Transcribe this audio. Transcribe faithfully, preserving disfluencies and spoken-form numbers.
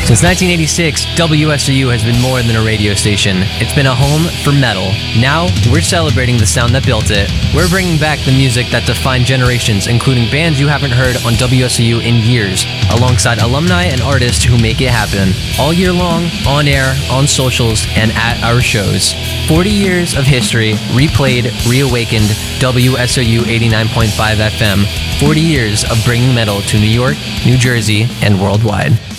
Since nineteen eighty-six, W S O U has been more than a radio station. It's been a home for metal. Now, we're celebrating the sound that built it. We're bringing back the music that defined generations, including bands you haven't heard on W S O U in years, alongside alumni and artists who make it happen. All year long, on air, on socials, and at our shows. forty years of history, replayed, reawakened, W S O U eighty-nine point five F M. forty years of bringing metal to New York, New Jersey, and worldwide.